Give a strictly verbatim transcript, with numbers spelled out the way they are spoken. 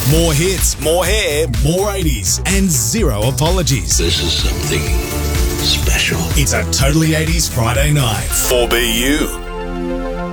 More hits, more hair, more eighties, and zero apologies. This is something special. It's a Totally eighties Friday night. four B U.